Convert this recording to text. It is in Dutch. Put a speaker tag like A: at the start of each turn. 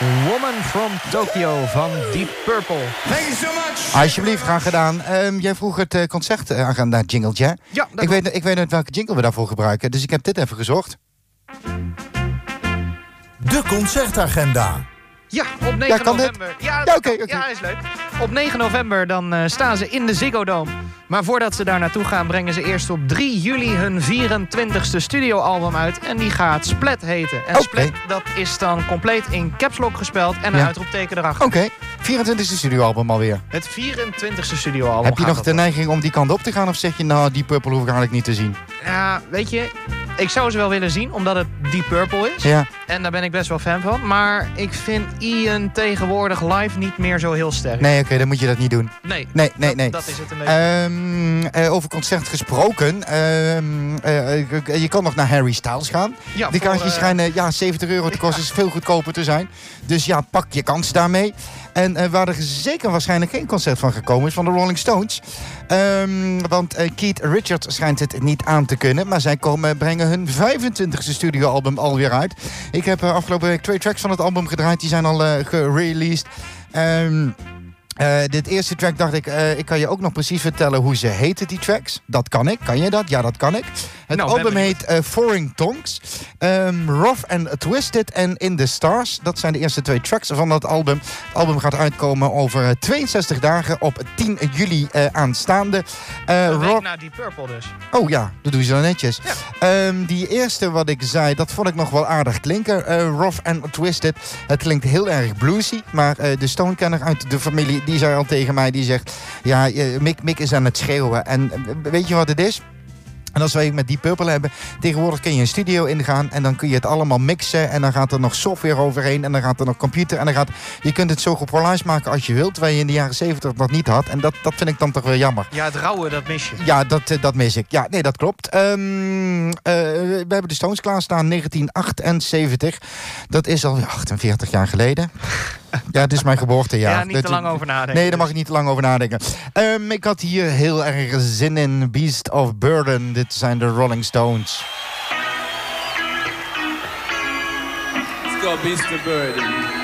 A: Woman from Tokyo van Deep Purple.
B: Thank you so much.
C: Alsjeblieft, graag gedaan. Jij vroeg het concertagenda jingletje.
A: Ja,
C: Ik weet niet welke jingle we daarvoor gebruiken, dus ik heb dit even gezocht.
D: De concertagenda.
A: Ja, op 9
C: kan
A: november.
C: dit? Oké.
A: Ja, is leuk. Op 9 november dan staan ze in de Ziggo Dome. Maar voordat ze daar naartoe gaan, brengen ze eerst op 3 juli hun 24ste studioalbum uit. En die gaat Splat heten. En Splat, dat is dan compleet in caps lock gespeld en een uitroepteken erachter.
C: Oké, 24e studioalbum alweer.
A: Het 24ste studioalbum.
C: Heb je nog de neiging om die kant op te gaan? Of zeg je, nou, Deep Purple hoef ik eigenlijk niet te zien?
A: Ja, weet je, ik zou ze wel willen zien, omdat het Deep Purple is.
C: Ja.
A: En daar ben ik best wel fan van. Maar ik vind Ian tegenwoordig live niet meer zo heel sterk.
C: Nee, oké, dan moet je dat niet doen.
A: Nee. Dat is het een beetje.
C: Over concert gesproken. Je kan nog naar Harry Styles gaan.
A: Ja,
C: die kaartjes schijnen €70 te kosten. Is veel goedkoper te zijn. Dus ja, pak je kans daarmee. En waar er zeker waarschijnlijk geen concert van gekomen is van de Rolling Stones. Want Keith Richards schijnt het niet aan te kunnen. Maar zij brengen hun 25e studioalbum alweer uit. Ik heb afgelopen week 2 tracks van het album gedraaid. Die zijn al gereleased. Dit eerste track dacht ik kan je ook nog precies vertellen hoe ze heten, die tracks. Dat kan ik. Kan je dat? Ja, dat kan ik. Het album heet Foreign Tongues. Rough and Twisted en In the Stars. Dat zijn de eerste 2 tracks van dat album. Het album gaat uitkomen over 62 dagen op 10 juli aanstaande.
A: Een week na Deep Purple dus.
C: Oh ja, dat doen ze dan netjes.
A: Ja.
C: Die eerste wat ik zei, dat vond ik nog wel aardig klinken. Rough and Twisted. Het klinkt heel erg bluesy. Maar de Stone-kenner uit de familie, die zei al tegen mij, die zegt, ja, Mick is aan het schreeuwen. En weet je wat het is? En als wij het met Deep Purple hebben, tegenwoordig kun je een studio ingaan en dan kun je het allemaal mixen en dan gaat er nog software overheen en dan gaat er nog computer en je kunt het zo gepolijst maken als je wilt, terwijl je in de jaren 70 dat niet had. En dat vind ik dan toch wel jammer.
A: Ja, het rauwe, dat mis je.
C: Ja, dat mis ik. Ja, nee, dat klopt. We hebben de Stones klaarstaan, 1978. Dat is al 48 jaar geleden. Ja, het is mijn geboortejaar.
A: Ja, niet te lang over nadenken.
C: Nee, daar mag ik niet te lang over nadenken. Ik had hier heel erg zin in. Beast of Burden. Dit zijn de Rolling Stones.
E: Let's go, Beast of Burden.